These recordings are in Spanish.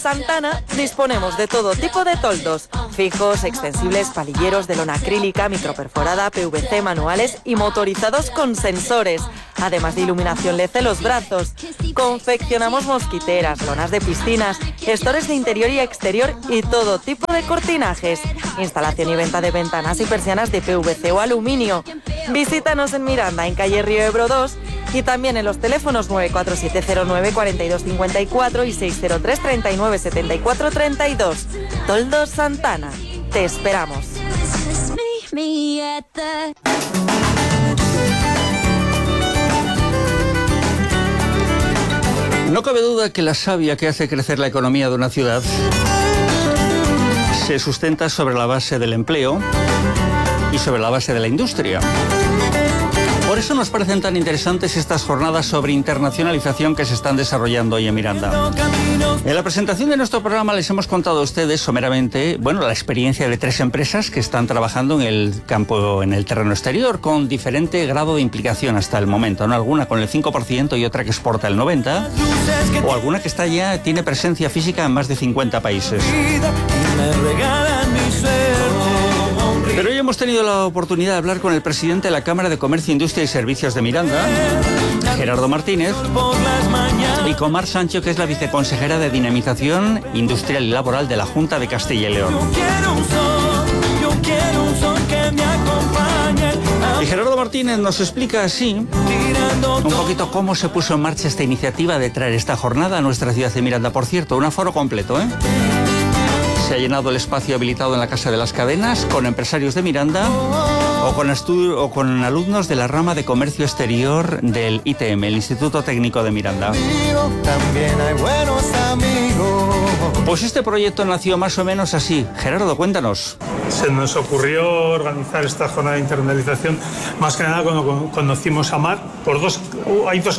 Santana disponemos de todo tipo de toldos, fijos, extensibles, palilleros de lona acrílica, microperforada, PVC, manuales y motorizados con sensores, además de iluminación LED en los brazos. Confeccionamos mosquiteras, lonas de piscinas, estores de interior y exterior y todo tipo de cortinajes, instalación y venta de ventanas y persianas de PVC o aluminio. Visítanos en Miranda, en calle Río Ebro 2, y también en los teléfonos 94709-4254 y 603-397432. Toldos Santana. Te esperamos. No cabe duda que la savia que hace crecer la economía de una ciudad se sustenta sobre la base del empleo y sobre la base de la industria. Por eso nos parecen tan interesantes estas jornadas sobre internacionalización que se están desarrollando hoy en Miranda. En la presentación de nuestro programa les hemos contado a ustedes someramente, la experiencia de 3 empresas que están trabajando en el campo, en el terreno exterior, con diferente grado de implicación hasta el momento, ¿no? Alguna con el 5% y otra que exporta el 90%, o alguna que tiene presencia física en más de 50 países. Pero hoy hemos tenido la oportunidad de hablar con el presidente de la Cámara de Comercio, Industria y Servicios de Miranda, Gerardo Martínez, y con Mar Sancho, que es la viceconsejera de Dinamización Industrial y Laboral de la Junta de Castilla y León. Y Gerardo Martínez nos explica así un poquito cómo se puso en marcha esta iniciativa de traer esta jornada a nuestra ciudad de Miranda. Por cierto, un aforo completo, ¿eh? Se ha llenado el espacio habilitado en la Casa de las Cadenas con empresarios de Miranda o con alumnos de la rama de comercio exterior del ITM, el Instituto Técnico de Miranda. Pues este proyecto nació más o menos así. Gerardo, cuéntanos. Se nos ocurrió organizar esta jornada de internalización más que nada cuando conocimos a Mar. Hay dos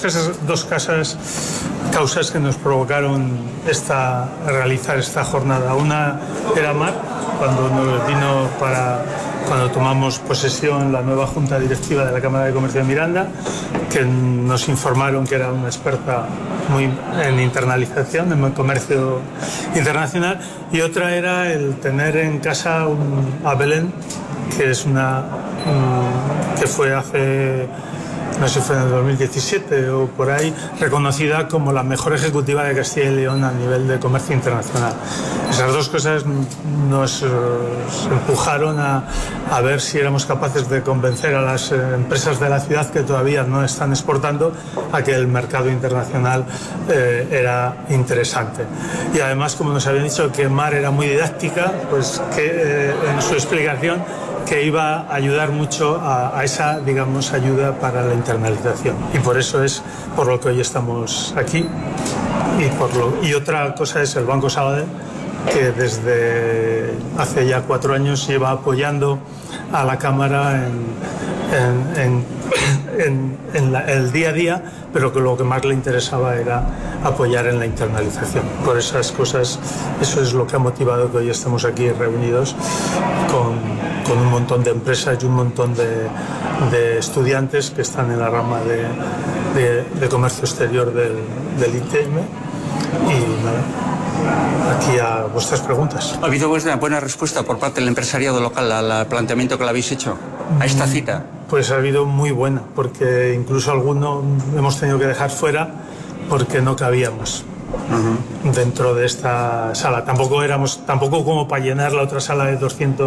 causas que nos provocaron realizar esta jornada. Una era Mar, cuando nos vino cuando tomamos posesión la nueva Junta Directiva de la Cámara de Comercio de Miranda, que nos informaron que era una experta en internalización, en comercio internacional, y otra era el tener en casa a Belén, que es que fue hace, no sé si fue en el 2017 o por ahí, reconocida como la mejor ejecutiva de Castilla y León a nivel de comercio internacional. Esas dos cosas nos empujaron a ver si éramos capaces de convencer a las empresas de la ciudad que todavía no están exportando a que el mercado internacional era interesante. Y además, como nos habían dicho que Mar era muy didáctica, pues que en su explicación que iba a ayudar mucho a esa, ayuda para la internalización. Y por eso es por lo que hoy estamos aquí. Y otra cosa es el Banco Sabadell, que desde hace ya 4 años lleva apoyando a la Cámara en el día a día, pero que lo que más le interesaba era apoyar en la internalización. Por esas cosas, eso es lo que ha motivado que hoy estemos aquí reunidos con un montón de empresas y un montón de estudiantes que están en la rama de comercio exterior del ITM. Y nada, aquí a vuestras preguntas. ¿Ha habido buena respuesta por parte del empresariado local al planteamiento que le habéis hecho a esta cita? Pues ha habido muy buena, porque incluso alguno hemos tenido que dejar fuera porque no cabíamos dentro de esta sala. Tampoco como para llenar la otra sala de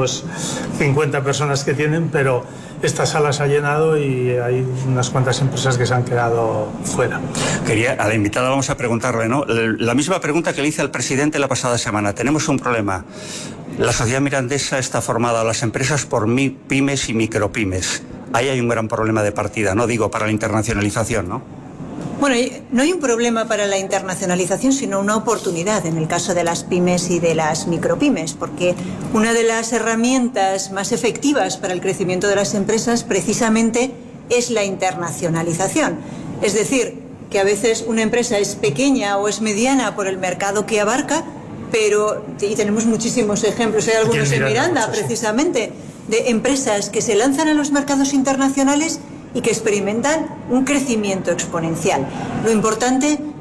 250 personas que tienen, pero esta sala se ha llenado y hay unas cuantas empresas que se han quedado fuera. A la invitada vamos a preguntarle, ¿no? La misma pregunta que le hice al presidente la pasada semana. Tenemos un problema. La sociedad mirandesa está formada, las empresas, por pymes y micropymes. Ahí hay un gran problema de partida, no digo para la internacionalización, ¿no? Bueno, no hay un problema para la internacionalización, sino una oportunidad en el caso de las pymes y de las micropymes, porque una de las herramientas más efectivas para el crecimiento de las empresas precisamente es la internacionalización. Es decir, que a veces una empresa es pequeña o es mediana por el mercado que abarca, y tenemos muchísimos ejemplos, hay algunos en Miranda precisamente, de empresas que se lanzan a los mercados internacionales y que experimentan un crecimiento exponencial. Lo importante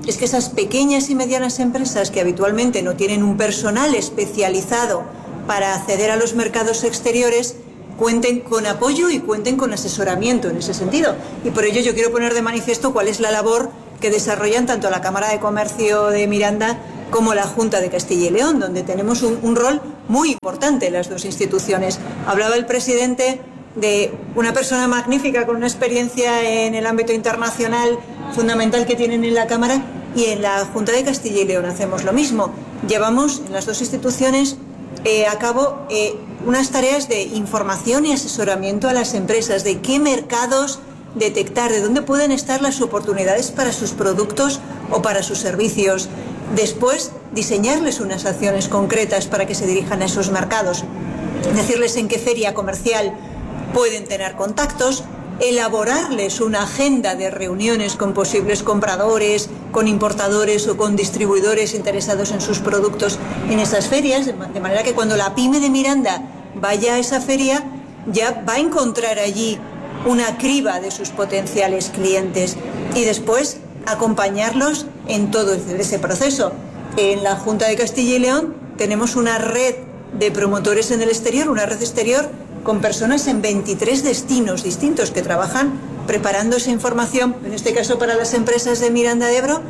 es que esas pequeñas y medianas empresas que habitualmente no tienen un personal especializado para acceder a los mercados exteriores cuenten con apoyo y cuenten con asesoramiento en ese sentido. Y por ello yo quiero poner de manifiesto cuál es la labor que desarrollan tanto la Cámara de Comercio de Miranda como la Junta de Castilla y León, donde tenemos un rol muy importante en las dos instituciones. Hablaba el presidente de una persona magnífica con una experiencia en el ámbito internacional fundamental que tienen en la Cámara, y en la Junta de Castilla y León hacemos lo mismo. Llevamos en las dos instituciones a cabo unas tareas de información y asesoramiento a las empresas de qué mercados detectar, de dónde pueden estar las oportunidades para sus productos o para sus servicios. Después, diseñarles unas acciones concretas para que se dirijan a esos mercados, decirles en qué feria comercial pueden tener contactos, elaborarles una agenda de reuniones con posibles compradores, con importadores o con distribuidores interesados en sus productos en esas ferias, de manera que cuando la pyme de Miranda vaya a esa feria ya va a encontrar allí una criba de sus potenciales clientes, y después acompañarlos en todo ese proceso. En la Junta de Castilla y León tenemos una red de promotores en el exterior, una red exterior con personas en 23 destinos distintos que trabajan preparando esa información, en este caso para las empresas de Miranda de Ebro,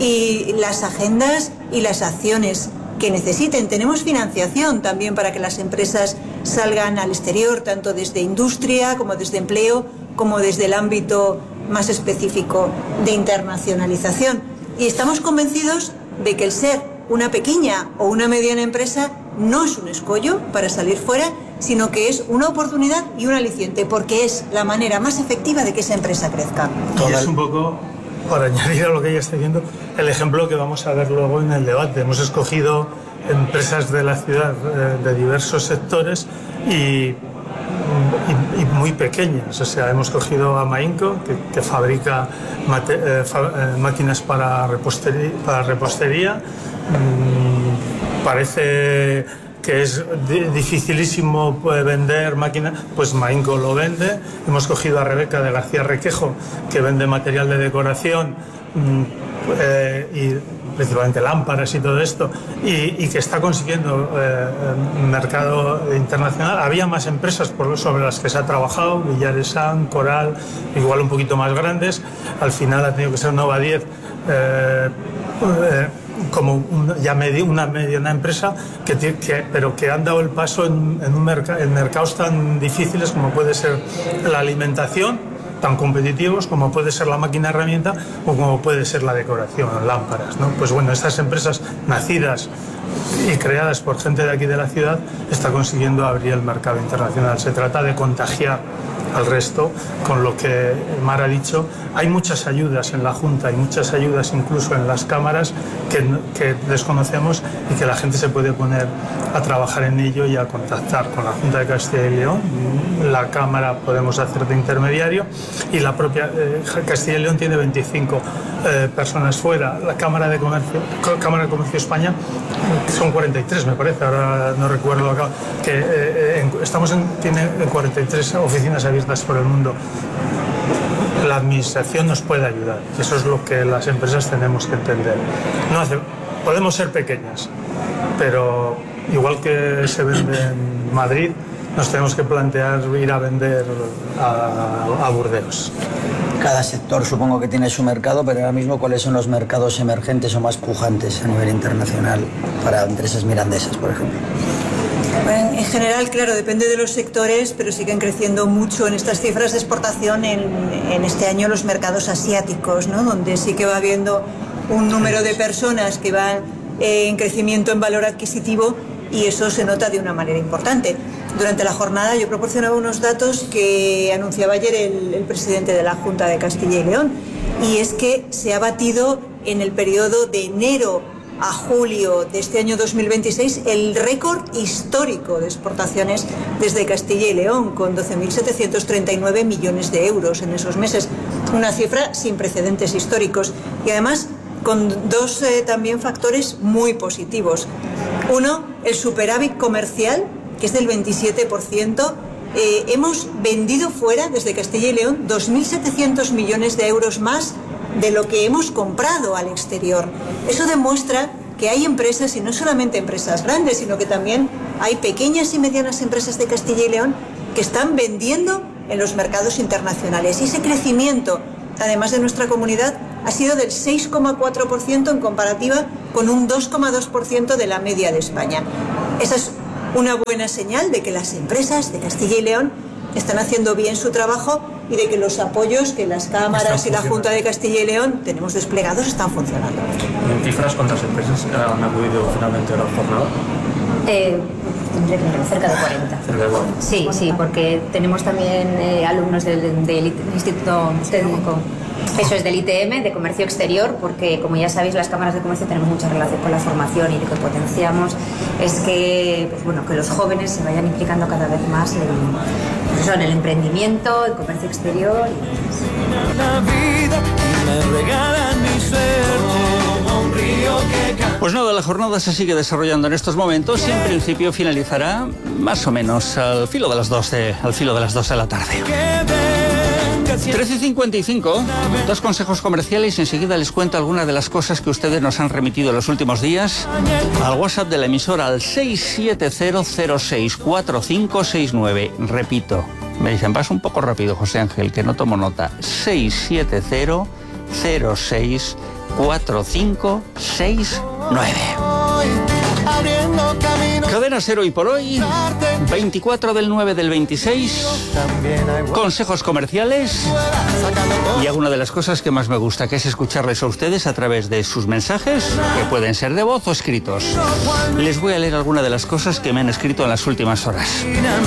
y las agendas y las acciones que necesiten. Tenemos financiación también para que las empresas salgan al exterior, tanto desde industria como desde empleo, como desde el ámbito más específico de internacionalización. Y estamos convencidos de que el ser una pequeña o una mediana empresa no es un escollo para salir fuera, sino que es una oportunidad y un aliciente, porque es la manera más efectiva de que esa empresa crezca. Y es un poco, para añadir a lo que ella está diciendo, el ejemplo que vamos a ver luego en el debate. Hemos escogido empresas de la ciudad de diversos sectores y muy pequeñas. O sea, hemos cogido a Mainco, que fabrica máquinas para repostería. Parece que es dificilísimo vender máquinas, pues Mainco lo vende. Hemos cogido a Rebeca de García Requejo, que vende material de decoración y principalmente lámparas y todo esto, y que está consiguiendo mercado internacional. Había más empresas sobre las que se ha trabajado, Villaresan, Coral, igual un poquito más grandes. Al final ha tenido que ser Nova 10 como una mediana empresa, pero que han dado el paso en mercados tan difíciles como puede ser la alimentación, tan competitivos como puede ser la máquina herramienta o como puede ser la decoración, lámparas, ¿no? Pues bueno, estas empresas nacidas y creadas por gente de aquí de la ciudad están consiguiendo abrir el mercado internacional. Se trata de contagiar al resto, con lo que Mar ha dicho. Hay muchas ayudas en la Junta, hay muchas ayudas incluso en las cámaras que desconocemos, y que la gente se puede poner a trabajar en ello y a contactar con la Junta de Castilla y León. La Cámara podemos hacer de intermediario, y la propia Castilla y León tiene 25 personas fuera. La Cámara de Comercio España son 43, me parece, ahora no recuerdo acá, que tiene 43 oficinas abiertas por el mundo. La administración nos puede ayudar, y eso es lo que las empresas tenemos que entender. Podemos ser pequeñas, pero igual que se vende en Madrid, nos tenemos que plantear ir a vender a Burdeos. Cada sector supongo que tiene su mercado, pero ahora mismo, ¿cuáles son los mercados emergentes o más pujantes a nivel internacional para empresas mirandesas, por ejemplo? Bueno, en general, claro, depende de los sectores, pero siguen creciendo mucho en estas cifras de exportación en este año los mercados asiáticos, ¿no? Donde sí que va habiendo un número de personas que van en crecimiento en valor adquisitivo, y eso se nota de una manera importante. Durante la jornada yo proporcionaba unos datos que anunciaba ayer el presidente de la Junta de Castilla y León, y es que se ha batido en el periodo de enero a julio de este año 2026 el récord histórico de exportaciones desde Castilla y León, con 12.739 millones de euros en esos meses, una cifra sin precedentes históricos, y además con dos también factores muy positivos. Uno, el superávit comercial, que es del 27%. Hemos vendido fuera, desde Castilla y León, 2.700 millones de euros más de lo que hemos comprado al exterior. Eso demuestra que hay empresas, y no solamente empresas grandes, sino que también hay pequeñas y medianas empresas de Castilla y León que están vendiendo en los mercados internacionales. Y ese crecimiento, además de nuestra comunidad, ha sido del 6,4% en comparativa con un 2,2% de la media de España. Esa es una buena señal de que las empresas de Castilla y León están haciendo bien su trabajo y de que los apoyos que las cámaras y la Junta de Castilla y León tenemos desplegados están funcionando. ¿En cifras cuántas empresas han acudido finalmente a la jornada? Cerca de 40. Cerca de 40. Sí, porque tenemos también alumnos del Instituto Técnico, eso es del ITM, de Comercio Exterior, porque como ya sabéis, las cámaras de comercio tenemos mucha relación con la formación, y lo que potenciamos es que, que los jóvenes se vayan implicando cada vez más en el emprendimiento, el comercio exterior. Pues nada, la jornada se sigue desarrollando en estos momentos y en principio finalizará más o menos al filo de las 2 de la tarde. 13:55, 2 consejos comerciales y enseguida les cuento algunas de las cosas que ustedes nos han remitido en los últimos días al WhatsApp de la emisora al 670064569. Repito, me dicen, vas un poco rápido, José Ángel, que no tomo nota. 670064569. Cadena Ser hoy por hoy, 24 del 9 del 26, consejos comerciales y alguna de las cosas que más me gusta, que es escucharles a ustedes a través de sus mensajes, que pueden ser de voz o escritos. Les voy a leer alguna de las cosas que me han escrito en las últimas horas.